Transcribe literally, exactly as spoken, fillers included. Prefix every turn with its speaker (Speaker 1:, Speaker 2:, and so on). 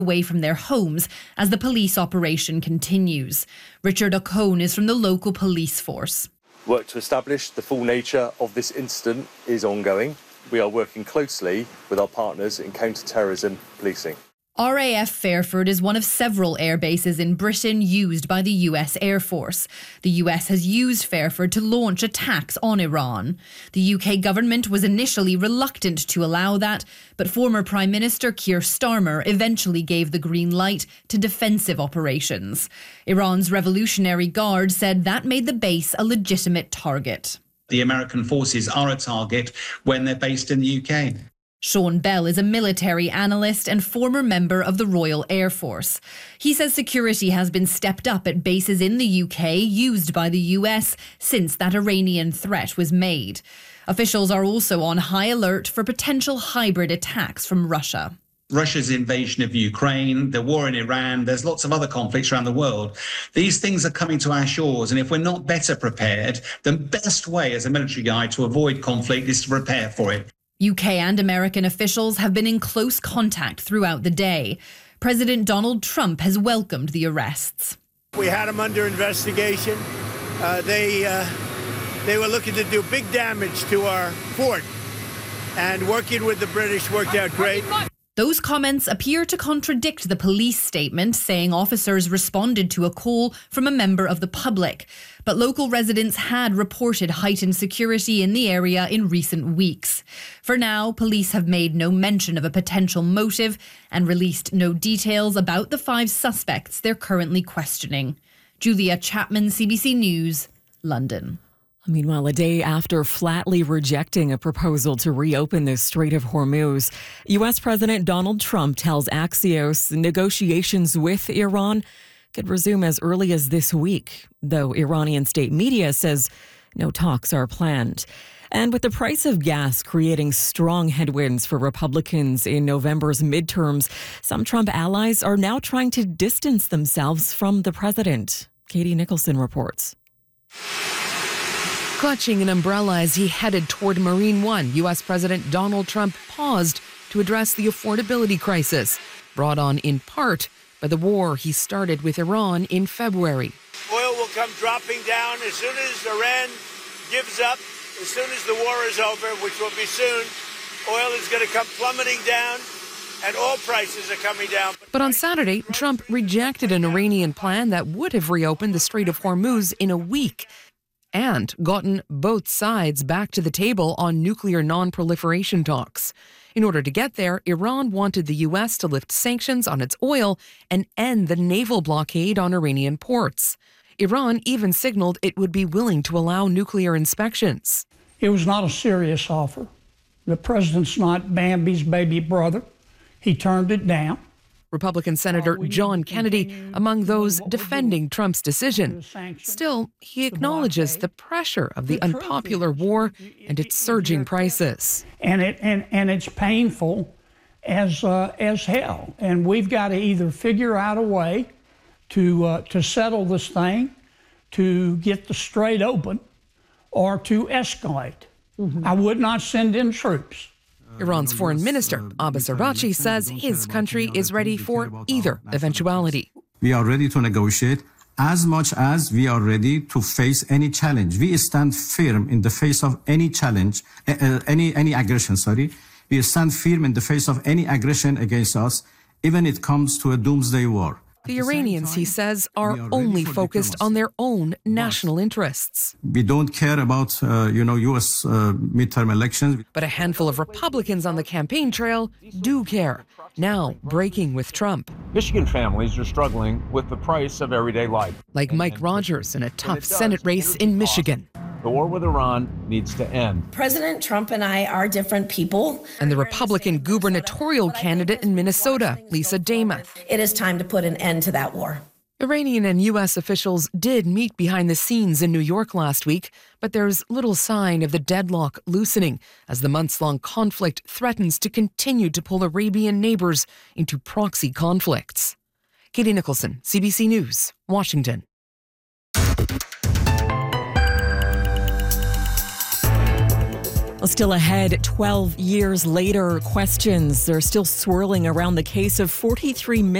Speaker 1: away from their homes as the police operation continues. Richard O'Cone is from the local police force.
Speaker 2: Work to establish the full nature of this incident is ongoing. We are working closely with our partners in counter-terrorism policing.
Speaker 1: R A F Fairford is one of several air bases in Britain used by the U S Air Force. The U S has used Fairford to launch attacks on Iran. The U K government was initially reluctant to allow that, but former Prime Minister Keir Starmer eventually gave the green light to defensive operations. Iran's Revolutionary Guard said that made the base a legitimate target.
Speaker 3: The American forces are a target when they're based in the U K.
Speaker 1: Sean Bell is a military analyst and former member of the Royal Air Force. He says security has been stepped up at bases in the U K used by the U S since that Iranian threat was made. Officials are also on high alert for potential hybrid attacks from Russia.
Speaker 3: Russia's invasion of Ukraine, the war in Iran, there's lots of other conflicts around the world. These things are coming to our shores, and if we're not better prepared, the best way as a military guy to avoid conflict is to prepare for it.
Speaker 1: U K and American officials have been in close contact throughout the day. President Donald Trump has welcomed the arrests.
Speaker 4: We had them under investigation. Uh, they, uh, they were looking to do big damage to our fort, and working with the British worked out great.
Speaker 1: Those comments appear to contradict the police statement saying officers responded to a call from a member of the public. But local residents had reported heightened security in the area in recent weeks. For now, police have made no mention of a potential motive and released no details about the five suspects they're currently questioning. Julia Chapman, C B C News, London.
Speaker 5: Meanwhile, a day after flatly rejecting a proposal to reopen the Strait of Hormuz, U S. President Donald Trump tells Axios negotiations with Iran could resume as early as this week, though Iranian state media says no talks are planned. And with the price of gas creating strong headwinds for Republicans in November's midterms, some Trump allies are now trying to distance themselves from the president. Katie Nicholson reports.
Speaker 6: Clutching an umbrella as he headed toward Marine One, U S. President Donald Trump paused to address the affordability crisis, brought on in part by the war he started with Iran in February.
Speaker 4: Oil will come dropping down as soon as Iran gives up, as soon as the war is over, which will be soon. Oil is going to come plummeting down, and all prices are coming down.
Speaker 6: But on Saturday, Trump rejected an Iranian plan that would have reopened the Strait of Hormuz in a week and gotten both sides back to the table on nuclear non-proliferation talks. In order to get there, Iran wanted the U S to lift sanctions on its oil and end the naval blockade on Iranian ports. Iran even signaled it would be willing to allow nuclear inspections.
Speaker 7: It was not a serious offer. The president's not Bambi's baby brother. He turned it down.
Speaker 6: Republican Senator John Kennedy among those defending Trump's decision. Still, he acknowledges the pressure of the unpopular war and its surging prices.
Speaker 7: And it and, and it's painful as uh, as hell. And we've got to either figure out a way to uh, to settle this thing, to get the strait open, or to escalate. Mm-hmm. I would not send in troops.
Speaker 6: Iran's foreign minister, Abbas Araghchi, says his country is ready for either eventuality.
Speaker 8: We are ready to negotiate as much as we are ready to face any challenge. We stand firm in the face of any challenge, uh, any, any aggression, sorry. We stand firm in the face of any aggression against us, even if it comes to a doomsday war.
Speaker 6: The Iranians, he says, are only focused on their own national interests.
Speaker 8: We don't care about, uh, you know, U S uh, midterm elections.
Speaker 6: But a handful of Republicans on the campaign trail do care, now breaking with Trump.
Speaker 9: Michigan families are struggling with the price of everyday life.
Speaker 6: Like Mike Rogers in a tough Senate race in Michigan.
Speaker 9: The war with Iran needs to end.
Speaker 10: President Trump and I are different people.
Speaker 6: And the Republican gubernatorial candidate in Minnesota, Lisa Demuth.
Speaker 10: It is time to put an end to that war.
Speaker 6: Iranian and U S officials did meet behind the scenes in New York last week, but there's little sign of the deadlock loosening as the months-long conflict threatens to continue to pull Arabian neighbors into proxy conflicts. Katie Nicholson, C B C News, Washington.
Speaker 5: Well, still ahead, twelve years later, questions are still swirling around the case of forty-three